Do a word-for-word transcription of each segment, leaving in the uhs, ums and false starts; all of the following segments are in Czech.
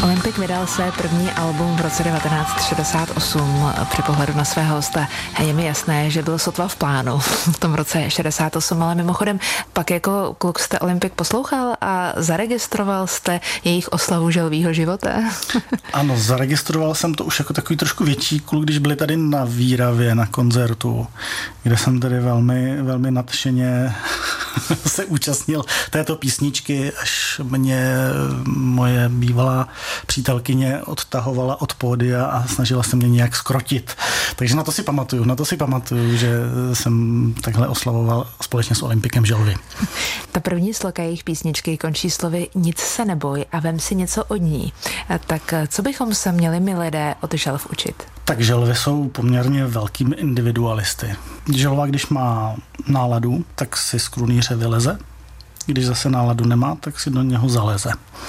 Olympik vydal své první album v roce devatenáct set šedesát osm. Při pohledu na svého hosta je mi jasné, že byl sotva v plánu v tom roce šedesát osm, ale mimochodem pak jako kluk jste Olympik poslouchal a zaregistroval jste jejich oslavu želvýho života? Ano, zaregistroval jsem to už jako takový trošku větší kluk, když byli tady na Výravě na koncertu, kde jsem tady velmi, velmi nadšeně se účastnil této písničky, až mě moje bývalá přítelkyně odtahovala od pódia a snažila se mě nějak skrotit. Takže na to si pamatuju, na to si pamatuju, že jsem takhle oslavoval společně s Olympikem želvy. Ta první sloka jejich písničky končí slovy nic se neboj a vem si něco od ní. Tak co bychom se měli my lidé od želv učit? Tak želvy jsou poměrně velkými individualisty. Želva, když má náladu, tak si z krunýře vyleze. Když zase náladu nemá, tak si do něho zaleze.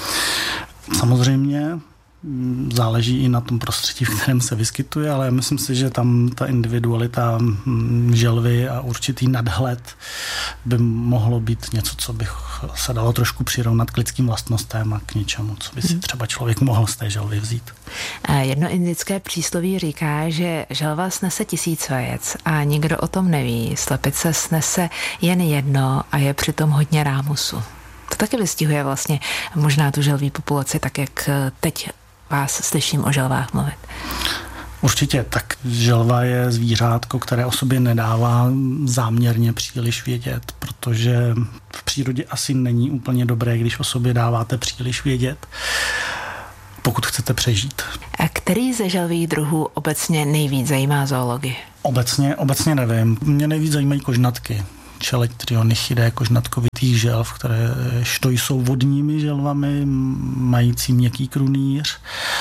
Samozřejmě záleží i na tom prostředí, v kterém se vyskytuje, ale myslím si, že tam ta individualita želvy a určitý nadhled by mohlo být něco, co bych se dalo trošku přirovnat k lidským vlastnostem a k něčemu, co by si třeba člověk mohl z té želvy vzít. Jedno indické přísloví říká, že želva snese tisíc vajec a nikdo o tom neví. Slepice snese jen jedno a je přitom hodně rámusu. To taky vystihuje vlastně možná tu želví populaci, tak jak teď vás slyším o želvách mluvit. Určitě, tak želva je zvířátko, které o sobě nedává záměrně příliš vědět, protože v přírodě asi není úplně dobré, když o sobě dáváte příliš vědět, pokud chcete přežít. A který ze želvých druhů obecně nejvíc zajímá zoologii? Obecně, obecně nevím. Mě nejvíc zajímají kožnatky. Čeleď Trionychidae, kožnatkovitých želv, které to jsou vodními želvami, mající měkký krunýř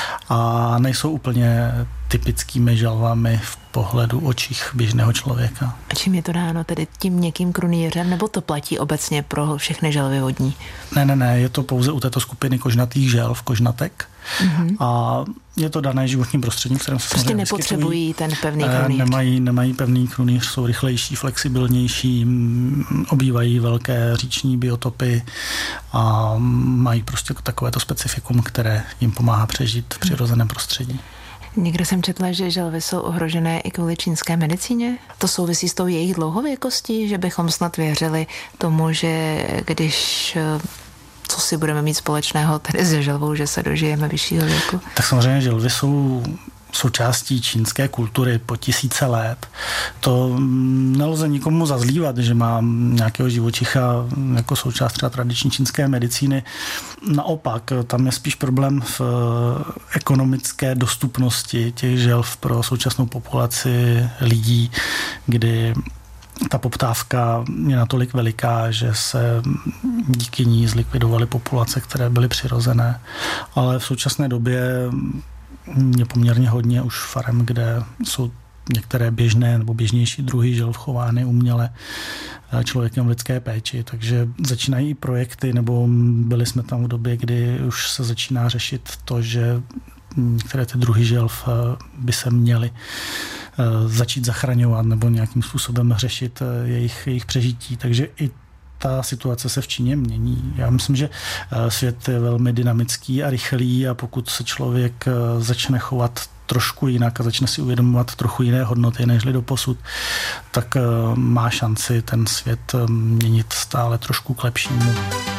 a nejsou úplně typickými želvami v pohledu očích běžného člověka. A čím je to dáno, tedy tím měkkým krunýřem, nebo to platí obecně pro všechny želvy vodní? Ne, ne, ne, je to pouze u této skupiny kožnatých želv, kožnatek. Mm-hmm. A je to dané životním prostředím, v kterém se prostě nepotřebují vyskytují. Ten pevný krunýř. Nemají, nemají pevný krunýř, jsou rychlejší, flexibilnější, obývají velké říční biotopy a mají prostě takovéto specifikum, které jim pomáhá přežít v přirozeném prostředí. Někde jsem četla, že želvy jsou ohrožené i kvůli čínské medicíně. To souvisí s tou jejich dlouhověkostí, že bychom snad věřili tomu, že když co si budeme mít společného tedy se želvou, že se dožijeme vyššího věku. Tak samozřejmě želvy jsou součástí čínské kultury po tisíce let. To nelze nikomu zazlívat, že má nějakého živočicha jako součást třeba tradiční čínské medicíny. Naopak, tam je spíš problém v ekonomické dostupnosti těch želv pro současnou populaci lidí, kdy ta poptávka je natolik veliká, že se díky ní zlikvidovaly populace, které byly přirozené. Ale v současné době je poměrně hodně už farem, kde jsou některé běžné nebo běžnější druhy želv chovány uměle člověkem v lidské péči, takže začínají i projekty, nebo byli jsme tam v době, kdy už se začíná řešit to, že některé ty druhy želv by se měly začít zachraňovat nebo nějakým způsobem řešit jejich, jejich přežití, takže i ta situace se v Číně mění. Já myslím, že svět je velmi dynamický a rychlý a pokud se člověk začne chovat trošku jinak a začne si uvědomovat trochu jiné hodnoty, nežli doposud, tak má šanci ten svět měnit stále trošku k lepšímu.